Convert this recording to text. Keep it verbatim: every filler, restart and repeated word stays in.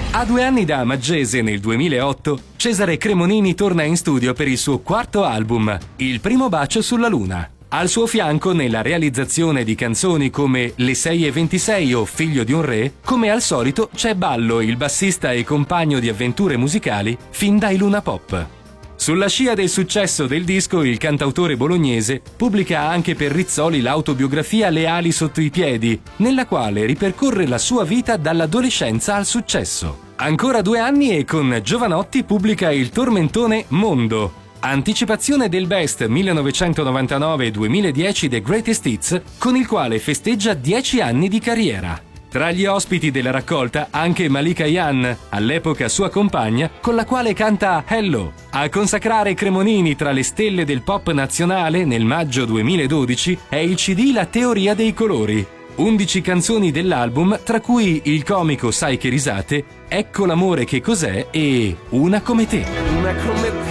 A due anni da Maggese nel duemilaotto, Cesare Cremonini torna in studio per il suo quarto album, Il primo bacio sulla luna. Al suo fianco, nella realizzazione di canzoni come Le sei e ventisei o Figlio di un re, come al solito c'è Ballo, il bassista e compagno di avventure musicali fin dai Luna Pop. Sulla scia del successo del disco, il cantautore bolognese pubblica anche per Rizzoli l'autobiografia Le ali sotto i piedi, nella quale ripercorre la sua vita dall'adolescenza al successo. Ancora due anni e con Giovanotti pubblica il tormentone Mondo, anticipazione del Best millenovecentonovantanove duemiladieci The Greatest Hits, con il quale festeggia dieci anni di carriera. Tra gli ospiti della raccolta anche Malika Yan, all'epoca sua compagna, con la quale canta Hello. A consacrare Cremonini tra le stelle del pop nazionale nel maggio duemiladodici è il C D La teoria dei colori. undici canzoni dell'album, tra cui il comico Sai che risate, Ecco l'amore che cos'è e Una come te. Una come te.